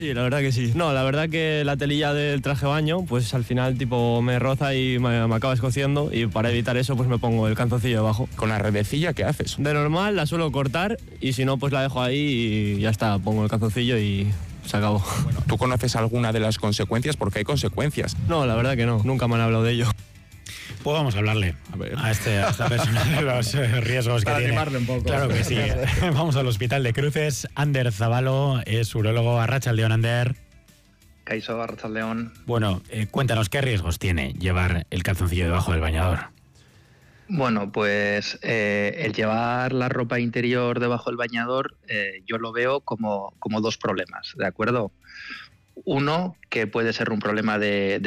Sí, la verdad que sí. No, la verdad que la telilla del traje de baño, pues al final tipo me roza y me acaba escociendo, y para evitar eso pues me pongo el calzoncillo debajo. ¿Con la redecilla qué haces? De normal la suelo cortar y si no pues la dejo ahí y ya está, pongo el calzoncillo y se acabó. Bueno, ¿tú conoces alguna de las consecuencias? Porque hay consecuencias. No, la verdad que no, nunca me han hablado de ello. Pues vamos a hablarle a esta persona de los riesgos que tiene. Para animarle un poco. Claro que sí. Vamos al Hospital de Cruces. Ander Zabalo es urólogo. Arratsaldeon, Ander. Kaixo, Arratsaldeon. Bueno, cuéntanos, ¿qué riesgos tiene llevar el calzoncillo debajo del bañador? Bueno, pues el llevar la ropa interior debajo del bañador yo lo veo como dos problemas, ¿de acuerdo? Uno, que puede ser un problema de